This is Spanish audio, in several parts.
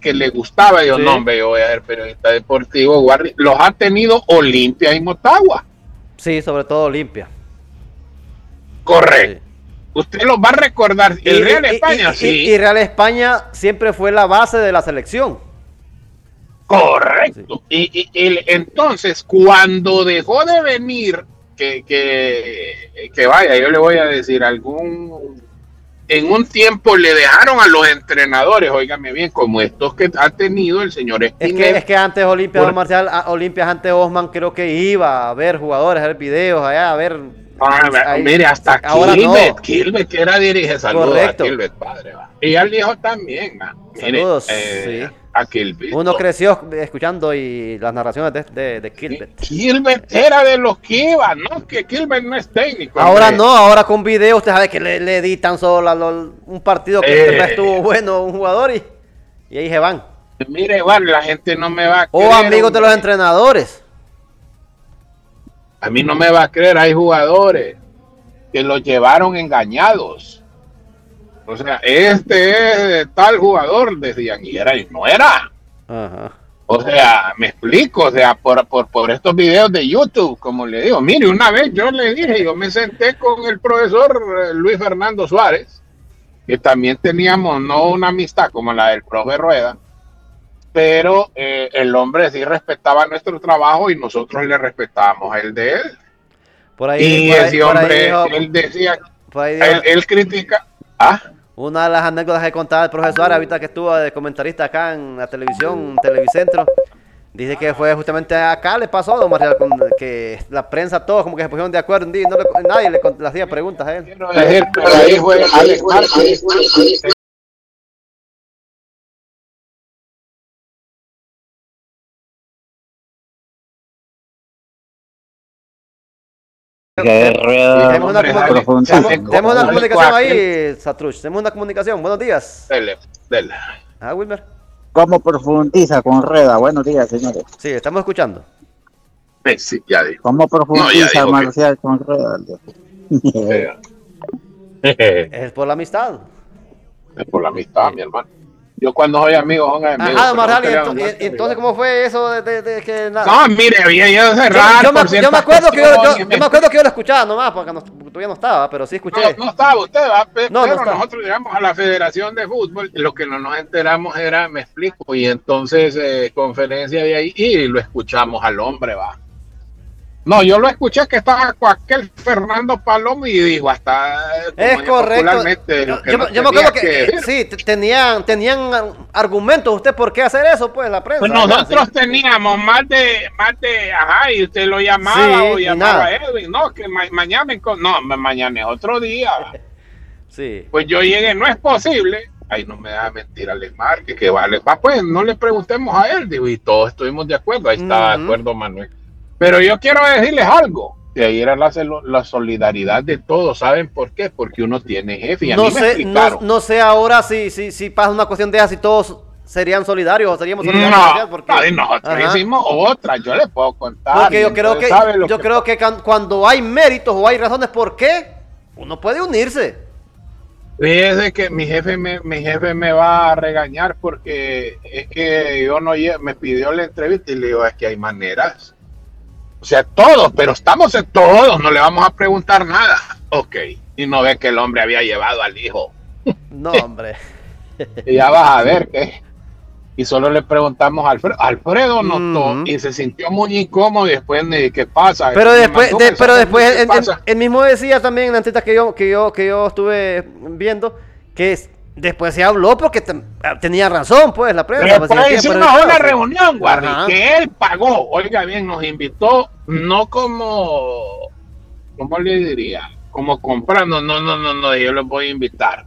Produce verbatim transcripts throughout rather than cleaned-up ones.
que le gustaba. Yo, Sí. no, hombre, yo voy a ser periodista deportivo. Guardi. Los ha tenido Olimpia y Motagua. Sí, sobre todo Olimpia. Correcto. Sí. Usted los va a recordar. El Y- Real y- España, y- sí. Y, y Real España siempre fue la base de la selección. Correcto. Y, y- y entonces, cuando dejó de venir, que, que, que vaya, yo le voy a decir, algún, en un tiempo le dejaron a los entrenadores, óigame bien, como estos que ha tenido el señor Es que, Espinel. es que antes Olimpia, Por- don Marcial, a- Olimpia antes Osman creo que iba a ver jugadores, a ver videos allá, a ver. Ah, ahí- mire, hasta ahora Kilbert, no. Kilbert que era dirige, saludos Correcto. a Kilbert, padre. Va. Y al hijo también, va. Mire, Saludos, eh, sí. a Kilbert. Uno creció escuchando y las narraciones de, de, de Kilbert. Kilbert era de los que iba, no, que Kilbert no es técnico. Ahora hombre. no, ahora con video usted sabe que le, le editan solo a lo- un partido que Eh. tal vez estuvo bueno un jugador y, y ahí se van. Mire, igual la gente no me va a O creer. amigos de hombre. los entrenadores. A mí no me va a creer, hay jugadores que los llevaron engañados. O sea, este es tal jugador, decían, y era, y no era. Ajá. O sea, me explico, o sea, por, por, por estos videos de YouTube, como le digo, mire, una vez yo le dije, yo me senté con el profesor eh, Luis Fernando Suárez, que también teníamos no una amistad como la del profe Rueda, pero eh, el hombre sí respetaba nuestro trabajo y nosotros le respetábamos el de él. Por ahí, Y por ahí- ese por ahí hombre, dijo- él decía, por ahí dijo- él, él critica, ah, una de las anécdotas que contaba el profesor ahorita que estuvo de comentarista acá en la televisión, en Televicentro, dice que fue justamente acá, le pasó a don Marcial, con- que la prensa, todos como que se pusieron de acuerdo, un día y no le- nadie le, con- le hacía preguntas a él. quiero decir, pero ahí fue Alex Márquez. Que Rueda Tenemos una, hombre, comu- dale, profundiza. tenemos- tenemos una dale, comunicación cuate. ahí, Satruch, tenemos una comunicación, buenos días. Dele, dele. Ah, Wilmer. ¿Cómo profundiza con Rueda? Buenos días, señores. Sí, estamos escuchando. Sí, sí, ya dijo. ¿Cómo profundiza No, ya dijo que- Marcial con Rueda? Es por la amistad. Es por la amistad, mi hermano. Yo cuando soy amigo son amigos. Ajá, don pero Marcial, no y, queríamos ento- y- más y entonces, ¿cómo fue eso de, de- de que nada? No, mire, había ido a Yo, cerrar yo me, por yo me ciertas acuerdo que yo, yo- cuestiones, yo me acuerdo que yo lo escuchaba nomás, porque no, todavía no estaba, pero sí escuché. No, no estaba usted, ¿va? Pe- No, no pero estaba. nosotros llegamos a la Federación de Fútbol y lo que no nos enteramos era, me explico, y entonces eh, conferencia de ahí y lo escuchamos al hombre, va. No, yo lo escuché que estaba con aquel Fernando Palomo y dijo hasta... como Es ya correcto. popularmente, Yo, lo que yo- no yo me tenía acuerdo que, decir. sí, te- tenían, tenían argumentos. ¿Usted por qué hacer eso? Pues la prensa. Pues ¿verdad? nosotros Sí. teníamos más de, más de, ajá, y usted lo llamaba Sí, o y llamaba nada. a Edwin, no, que ma- mañana, me con- no, ma- mañana es otro día. Sí. Pues yo llegué, no es posible. Ay, no me da mentir, Alex Márquez, que vale. Va, pues no le preguntemos a él, digo, y todos estuvimos de acuerdo. Ahí estaba de Ujú. acuerdo Manuel. Pero yo quiero decirles algo. De ahí era la, celo- la solidaridad de todos. ¿Saben por qué? Porque uno tiene jefe. Y a No mí me sé, no, explicaron. no sé ahora si, si, si pasa una cuestión de así, todos serían solidarios o seríamos solidarios. No, Marcial, porque, ay, nosotros ajá. hicimos otra, yo le puedo contar. Porque yo y creo que, entonces sabe lo yo creo que can- cuando hay méritos o hay razones por qué, uno puede unirse. Fíjese que mi jefe me, mi jefe me va a regañar porque es que yo no lle- me pidió la entrevista y le digo, es que hay maneras. O sea, todos, pero estamos en todos, no le vamos a preguntar nada. Ok, y no ve que el hombre había llevado al hijo. No, hombre. Y ya vas a ver que... Y solo le preguntamos a Alfredo. Alfredo notó Ujú. y se sintió muy incómodo y después de qué pasa. Pero Me después, mandó de- un pero mensaje, después ¿qué él, él- pasa? él mismo decía también en la entrevista que yo, que yo, que yo estuve viendo que es- después se habló porque te- tenía razón, pues, la prensa. Pero pues, después decía, hicimos pero- una reunión, Guardi, Ajá. que él pagó. Oiga bien, nos invitó, no como, ¿cómo le diría? Como comprando, no, no, no, no, yo los voy a invitar.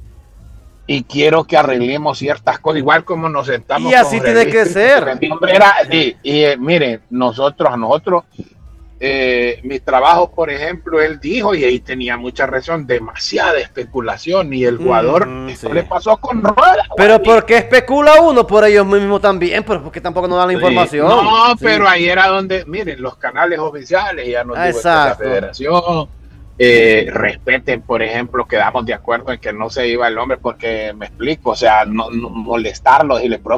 Y quiero que arreglemos ciertas cosas, igual como nos sentamos. Y así con tiene que Relistri, ser. porque mi hombre era- y, y, eh, miren, nosotros, a nosotros, eh, mi trabajo, por ejemplo, él dijo, y ahí tenía mucha razón, demasiada especulación, y el jugador, Mm, eso sí. le pasó con Rueda. Pero Guardi. ¿por qué especula uno por ellos mismos también? Pero porque tampoco nos dan la Sí. información. No, Sí. pero ahí era donde, miren, los canales oficiales ya nos Ah, dijo que la exacto. federación eh, respeten, por ejemplo, quedamos de acuerdo en que no se iba el hombre porque me explico, o sea, no, no molestarlos y le